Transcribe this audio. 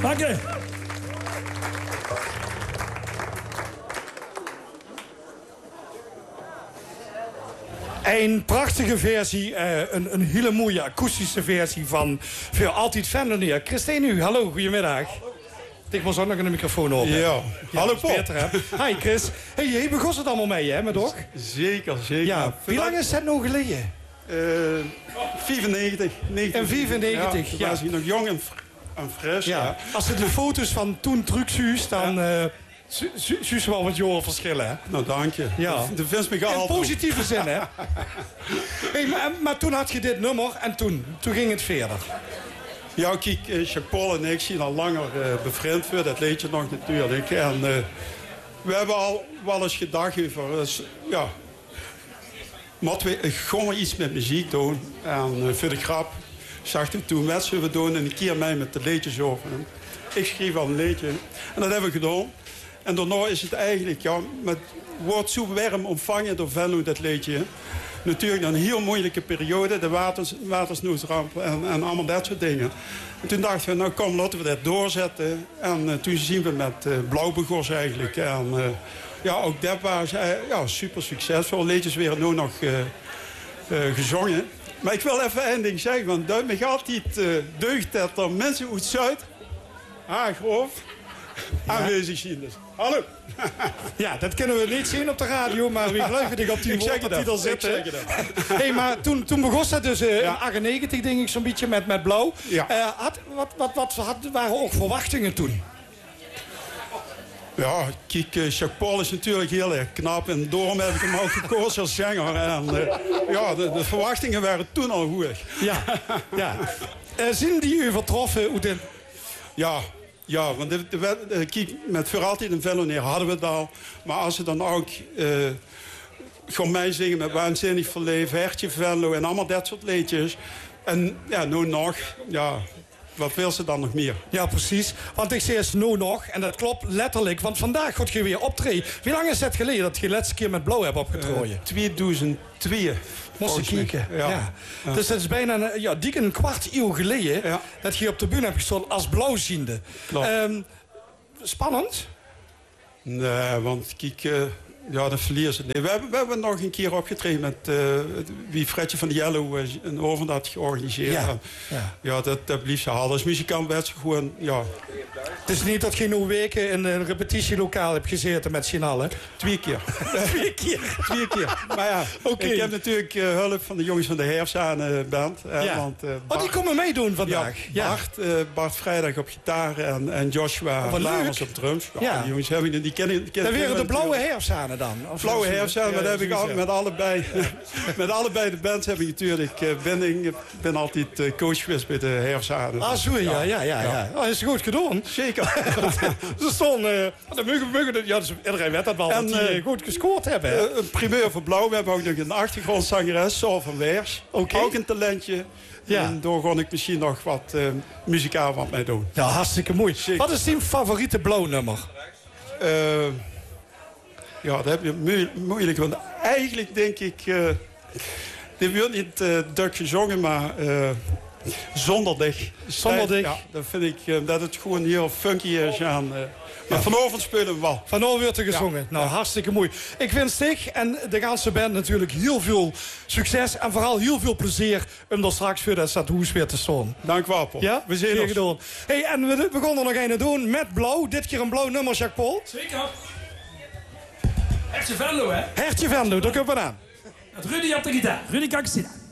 Dank je. Een prachtige versie, een hele mooie akoestische versie van Voor Altijd Venlo. Christine, hallo, goedemiddag. Ik was ook nog een microfoon open. Ja, hallo Paul. Hi Chris. Hey, je begon het allemaal mee, hè, met ook? Zeker. Ja. Wie lang is dat nou geleden? 95. En 95, ja. Was hij nog jong en fris. Ja. Als je de foto's van toen terugzuust, dan zuus wel wat jonger verschillen, hè? Nou, dank je. Ja. De vindt me gehaald. In positieve zin, hè? Hey, maar toen had je dit nummer en toen ging het verder. Ja, kijk, Jacques Paul en ik zijn al langer bevriend voor. Dat weet je nog natuurlijk. En we hebben al wel eens gedacht over... ja, moeten we gewoon iets met muziek doen. En voor de grap zag ik toen wedstrijden we doen en een keer mij met de liedjes over. Ik schreef al een liedje en dat hebben we gedaan. En daarna is het eigenlijk, ja, het wordt zo warm ontvangen door Venlo, dat liedje. Natuurlijk een heel moeilijke periode, de watersnoodramp en allemaal dat soort dingen. En toen dachten we, nou kom, laten we dat doorzetten. En toen zien we met Blauwbegors eigenlijk. En ja, ook dat was super succesvol. Liedjes weer nu nog gezongen. Maar ik wil even één ding zeggen, want het me altijd deugd dat er mensen uit Zuid, Haaghof, aanwezig zijn. Dus. Hallo. Ja, dat kunnen we niet zien op de radio, maar we geloven dich op die titel zitten. Hey, maar toen begon dat dus in 98, denk ik, zo'n beetje met Blauw. Ja. Wat waren ook verwachtingen toen? Ja, kijk, Jacques Paul is natuurlijk heel erg knap. En daarom heb ik hem ook gekozen als zanger. En de verwachtingen waren toen al hoog. Ja. Zien die u vertroffen? Ja, want kijk, met Voor Altijd in Venlo neer hadden we het al. Maar als ze dan ook gewoon mij zingen met Waanzinnig voor Leven, Hertje Venlo en allemaal dat soort liedjes. En ja, nu nog, ja... Wat wil ze dan nog meer? Ja, precies. Want ik zei nu nog, en dat klopt letterlijk, want vandaag gaat je weer optreden. Wie lang is het geleden dat je de laatste keer met Blauw hebt opgetrooien? 2002. Moest ik kijken. Ja. Dus dat is bijna een kwart eeuw geleden dat je op de bühne hebt gestaan als Blauwziende. Spannend? Nee, want kijk... Ja, dat verlieren ze. Nee, we hebben nog een keer opgetreden met wie Fredje van de Yellow een avond had georganiseerd. Ja, dat blieft ze halen. Als muzikant werd ze gewoon, ja... Het is niet dat je nu weken in een repetitielokaal hebt gezeten met z'n allen? 2 keer. 2 keer? 2 keer. Maar ja, ik heb natuurlijk hulp van de jongens van de Herfzaan band. Want, die komen meedoen vandaag? Bart Vrijdag op gitaar en Joshua Lamers op drums. Ja. Die jongens hebben die kennen dat waren de Blauwe Herfzanen dan? Blauwe Herfzaan, maar dat heb ik ook met allebei. Met allebei de bands heb ik natuurlijk. Ik ben altijd coach geweest bij de Herfzanen. Ah, zo, ja. Dat is goed gedaan. Zeker. Ze stonden... dus iedereen weet dat wel, dat die goed gescoord hebben. Een primeur voor Blauw. We hebben ook nog een achtergrondzangeres, Saul van Weers. Okay. Ook een talentje. Ja. En daar kon ik misschien nog wat muzikaal van mee doen. Ja, hartstikke mooi. Zeker. Wat is die favoriete Blauw-nummer? Ja, dat heb je moeilijk. Want eigenlijk denk ik... dit wordt niet druk gezongen, maar... Zonderdag. Zonderdag? Ja, dat vind ik dat het gewoon heel funky is. Maar vanavond spelen we wel. Vanavond wordt er gezongen. Nou, hartstikke mooi. Ik wens dich en de ganse band natuurlijk heel veel succes. En vooral heel veel plezier om er straks voor dat stadhuis weer te staan. Dank wel, Paul. Ja, we zijn er gedaan. Hey, en we gaan er nog een doen met Blauw. Dit keer een Blauw nummer, Jacques Paul. Zeker. Hertje Venlo, hè? Hertje Venlo, daar komen we aan. Met Rudy op de gitaar. Rudy Kaksina.